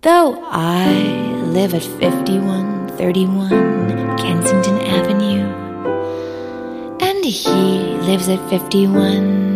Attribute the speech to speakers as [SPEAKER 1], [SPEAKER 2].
[SPEAKER 1] Though I live at 5131 Kensington Avenue, and he lives at 51